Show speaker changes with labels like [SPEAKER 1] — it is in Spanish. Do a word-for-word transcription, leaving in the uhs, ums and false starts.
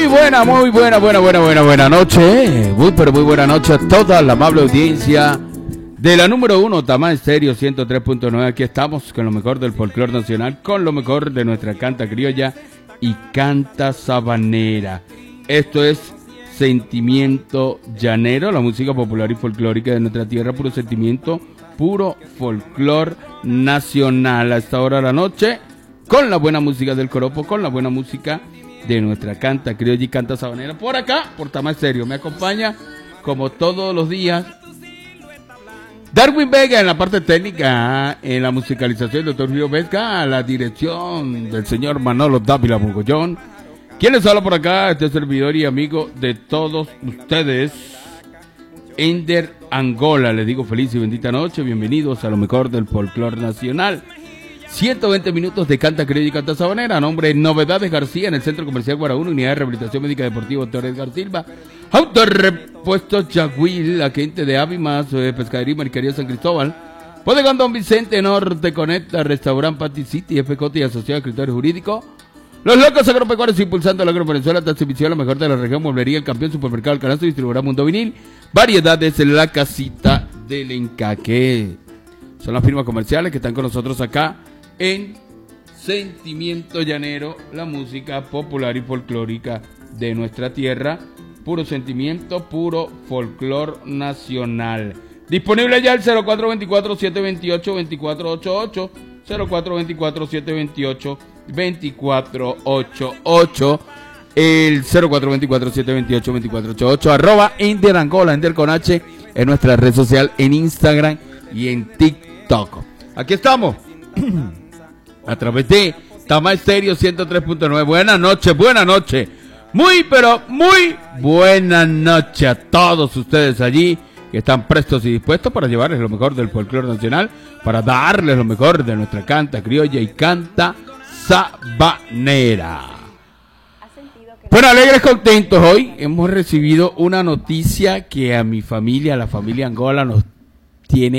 [SPEAKER 1] Muy buena, muy buena, buena, buena, buena, buena noche. Muy, pero muy buena noche a toda la amable audiencia de la número uno, Tamá Estéreo ciento tres punto nueve. Aquí estamos con lo mejor del folclore nacional, con lo mejor de nuestra canta criolla y canta sabanera. Esto es Sentimiento Llanero, la música popular y folclórica de nuestra tierra, puro sentimiento, puro folclore nacional. A esta hora de la noche, con la buena música del coropo, con la buena música de nuestra canta criolla y canta sabanera. Por acá, por Tamá Estéreo, me acompaña, como todos los días, Darwin Vega en la parte técnica, en la musicalización, el doctor Río Vesca, a la dirección del señor Manolo Dávila Burgollón. ¿Quién les habla por acá? Este servidor y amigo de todos ustedes, Ender Angola. Les digo feliz y bendita noche, bienvenidos a lo mejor del folclore nacional. ciento veinte minutos de canta criolla y canta sabanera. Nombre Novedades García, en el Centro Comercial Guaraúno, Unidad de Rehabilitación Médica Deportiva Doctor Edgar Silva. Autorepuestos Yagüil, agente de Avimas, eh, Pescadería y Marisquería San Cristóbal. Bodegón Don Vicente, Norte Conecta, Restaurant Patty City, F J y Asociado Escritorio Jurídico. Los Locos Agropecuarios, impulsando el agro Venezuela, transmisión la mejor de la región, mueblería, el campeón, supermercado, el canasto, distribuidora Mundo Vinil, variedades en la casita del Encaque. Son las firmas comerciales que están con nosotros acá en Sentimiento Llanero, la música popular y folclórica de nuestra tierra, puro sentimiento, puro folclore nacional. Disponible ya el cero cuatro dos cuatro, siete dos ocho, dos cuatro ocho ocho, cero cuatro dos cuatro, siete dos ocho, dos cuatro ocho ocho, el cero cuatro dos cuatro, siete dos ocho, dos cuatro ocho ocho, arroba Ender Angola, Ender con H, en nuestra red social, en Instagram y en TikTok. Aquí estamos a través de Tamá Estéreo ciento tres punto nueve. Buenas noches, buenas noches. Muy, pero muy buenas noches a todos ustedes allí que están prestos y dispuestos para llevarles lo mejor del folclore nacional, para darles lo mejor de nuestra canta criolla y canta sabanera. Bueno, alegres, contentos. Hoy hemos recibido una noticia que a mi familia, a la familia Angola, nos tiene